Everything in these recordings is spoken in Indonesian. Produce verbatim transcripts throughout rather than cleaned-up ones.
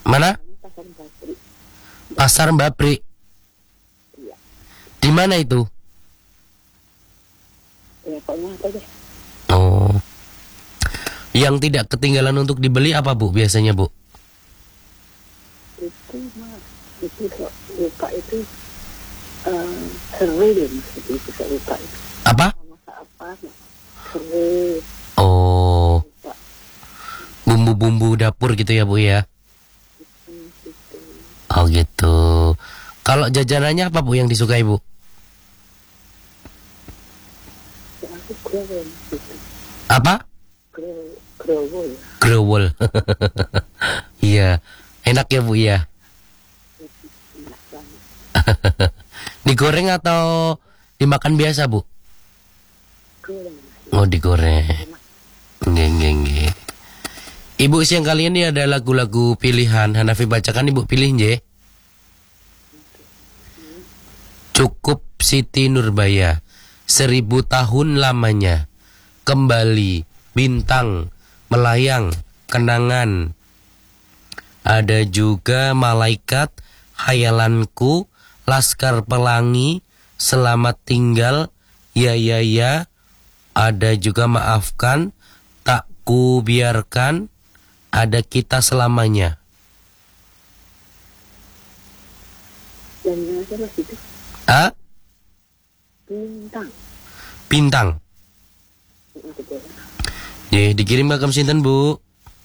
Mana? Pasar Bapri. Pasar Bapri. Iya. Di mana itu? Ya pokoknya apa deh. Oh. Yang tidak ketinggalan untuk dibeli apa Bu biasanya Bu? Itu mah itu kok lupa itu uh, serai maksudnya itu saya lupa itu. Apa? Masa apa? Serai. Oh. Lupa. Bumbu-bumbu dapur gitu ya Bu ya? Hmm, gitu. Oh gitu. Kalau jajanannya apa Bu yang disukai Bu? Ya aku growol gitu. Apa? Grow, growol. Growol. Iya. Enak ya Bu ya? Enak banget. Digoreng atau dimakan biasa Bu? Goreng. Oh digoreng. Nggih nggih nggih. Ibu siang kali ini ada lagu-lagu pilihan Hanafi bacakan Ibu pilih nggih. Cukup Siti Nurbaya. Seribu tahun lamanya. Kembali. Bintang. Melayang. Kenangan. Ada juga malaikat. Hayalanku. Laskar Pelangi. Selamat tinggal. Ya ya ya. Ada juga maafkan. Tak ku biarkan. Ada kita selamanya. Dan apa mas itu? Ah? Bintang. Bintang. Ye, dikirim ke sinten Bu?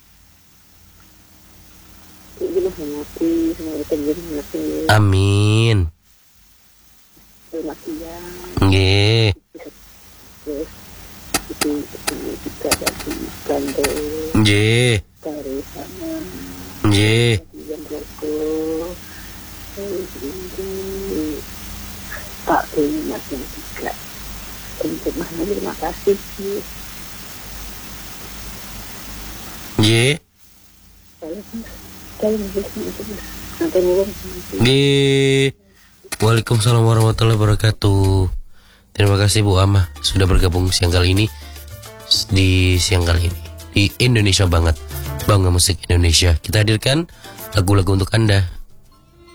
Ini mah hati, semoga terjadi hati. Amin. Selamat siang. Nggih. Terus itu itu juga dari Bandung. Nggih. Dari sana. Nggih. Dari yang Joko. Terus ini Pak Bima juga. Untuk mana terima kasih. Nggih. Saya saya nanti ngomong. Nggih. Waalaikumsalam warahmatullahi wabarakatuh. Terima kasih Bu Amah sudah bergabung siang kali ini di siang kali ini di Indonesia Banget, Bangga Musik Indonesia. Kita hadirkan lagu-lagu untuk Anda.